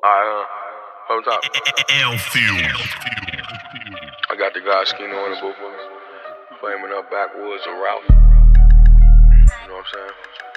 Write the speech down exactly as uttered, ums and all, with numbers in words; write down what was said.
Alright, uh, on top. L-Field. I got the guy Skinny on the booth, flaming up backwoods of Ralph. You know what I'm saying?